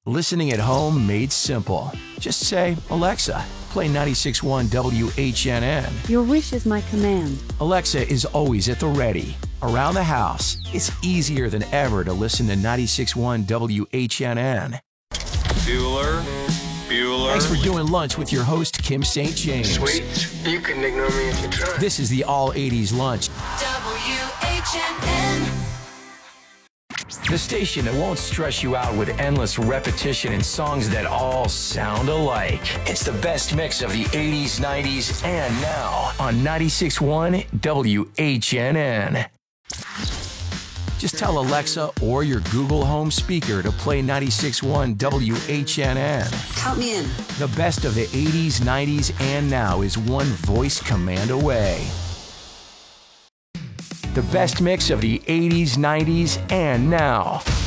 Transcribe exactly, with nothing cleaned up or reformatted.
Listening at home made simple. Just say, Alexa, play ninety-six point one W H N N. Your wish is my command. Alexa is always at the ready. Around the house, it's easier than ever to listen to ninety-six point one W H N N. Bueller, Bueller. Thanks for doing lunch with your host, Kim Saint James. Sweet. You can ignore me if you try. This is the All eighties Lunch. W H N N. The station that won't stress you out with endless repetition and songs that all sound alike. It's the best mix of the eighties, nineties, and now on ninety-six point one W H N N. Just tell Alexa or your Google Home speaker to play ninety-six point one W H N N. Count me in. The best of the eighties, nineties, and now is one voice command away. The best mix of the eighties, nineties, and now.